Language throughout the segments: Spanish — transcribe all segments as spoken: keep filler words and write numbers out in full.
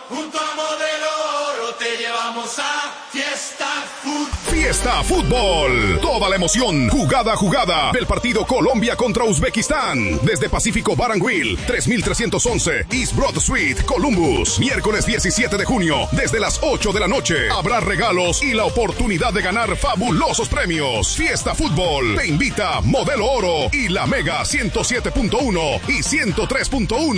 junto a Modelo Oro te llevamos a Fiesta Fútbol. Fiesta Fútbol. Toda la emoción, jugada a jugada, del partido Colombia contra Uzbekistán. Desde Pacífico Bar and Grill, tres mil trescientos once East Broad Street, Columbus. Miércoles diecisiete de junio, desde las ocho de la noche. Habrá regalos y la oportunidad de ganar fabulosos premios. Fiesta Fútbol te invita Modelo Oro y la Mega ciento siete punto uno y ciento tres punto uno.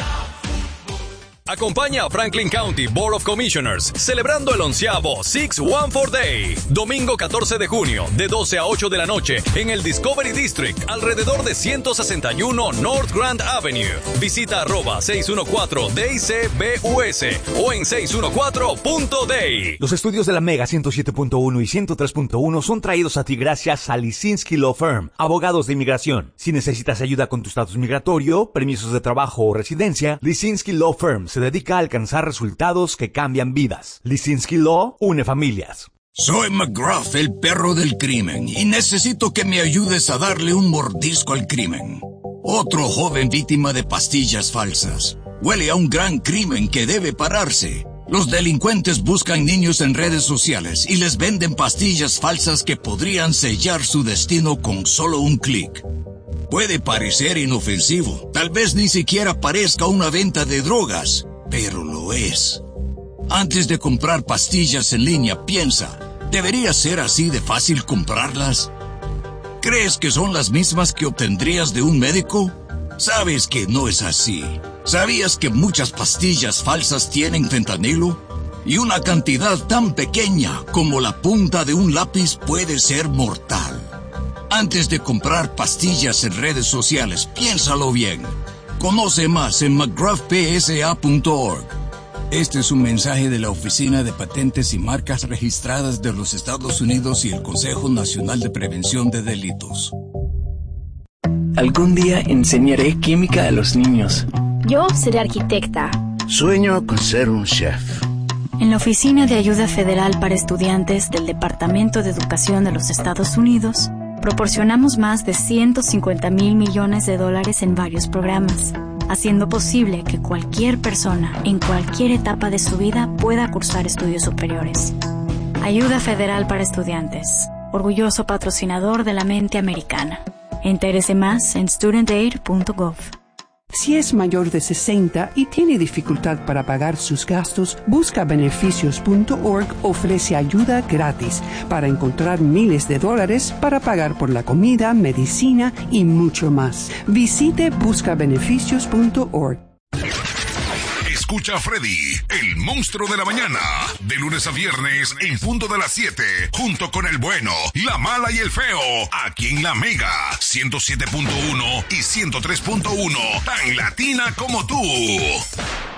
Acompaña a Franklin County Board of Commissioners celebrando el onceavo Six One Four Day. Domingo catorce de junio, de doce a ocho de la noche, en el Discovery District, alrededor de ciento sesenta y uno North Grand Avenue. Visita arroba seiscientos catorce D C B U S o en seiscientos catorce punto day. Los estudios de la Mega ciento siete punto uno y ciento tres punto uno son traídos a ti gracias a Lisinski Law Firm, abogados de inmigración. Si necesitas ayuda con tu estatus migratorio, permisos de trabajo o residencia, Lisinski Law Firm se dedica a alcanzar resultados que cambian vidas. Lisinski Law une familias. Soy McGruff, el perro del crimen, y necesito que me ayudes a darle un mordisco al crimen. Otro joven víctima de pastillas falsas. Huele a un gran crimen que debe pararse. Los delincuentes buscan niños en redes sociales y les venden pastillas falsas que podrían sellar su destino con solo un clic. Puede parecer inofensivo, tal vez ni siquiera parezca una venta de drogas, pero lo es. Antes de comprar pastillas en línea, piensa, ¿debería ser así de fácil comprarlas? ¿Crees que son las mismas que obtendrías de un médico? Sabes que no es así. ¿Sabías que muchas pastillas falsas tienen fentanilo? Y una cantidad tan pequeña como la punta de un lápiz puede ser mortal. Antes de comprar pastillas en redes sociales, piénsalo bien. Conoce más en mcgruff p s a punto org. Este es un mensaje de la Oficina de Patentes y Marcas Registradas de los Estados Unidos y el Consejo Nacional de Prevención de Delitos. Algún día enseñaré química a los niños. Yo seré arquitecta. Sueño con ser un chef. En la Oficina de Ayuda Federal para Estudiantes del Departamento de Educación de los Estados Unidos, proporcionamos más de ciento cincuenta mil millones de dólares en varios programas, haciendo posible que cualquier persona, en cualquier etapa de su vida, pueda cursar estudios superiores. Ayuda Federal para Estudiantes, orgulloso patrocinador de la mente americana. Entérese más en student aid punto gov. Si es mayor de sesenta y tiene dificultad para pagar sus gastos, busca beneficios punto org ofrece ayuda gratis para encontrar miles de dólares para pagar por la comida, medicina y mucho más. Visite busca beneficios punto org. Escucha a Freddy, el monstruo de la mañana, de lunes a viernes en punto de las siete, junto con el bueno, la mala y el feo, aquí en la Mega ciento siete punto uno y ciento tres punto uno, tan latina como tú.